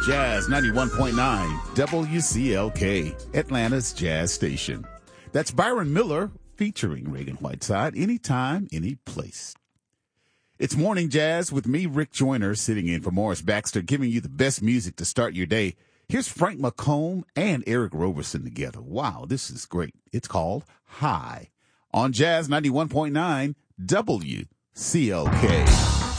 Jazz 91.9 WCLK, Atlanta's Jazz Station. That's Byron Miller featuring Reagan Whiteside, anytime, any place. It's Morning Jazz with me, Rick Joyner, sitting in for Morris Baxter, giving you the best music to start your day. Here's Frank McComb and Eric Roberson together. Wow, this is great. It's called High on Jazz 91.9 WCLK.